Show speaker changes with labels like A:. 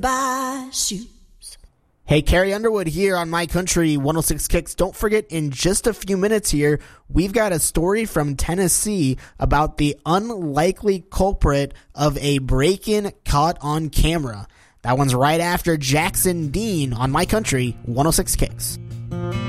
A: Buy shoes.
B: Hey, Carrie Underwood here on My Country 106 Kicks. Don't forget, in just a few minutes here, we've got a story from Tennessee about the unlikely culprit of a break-in caught on camera. That one's right after Jackson Dean on My Country 106 Kicks.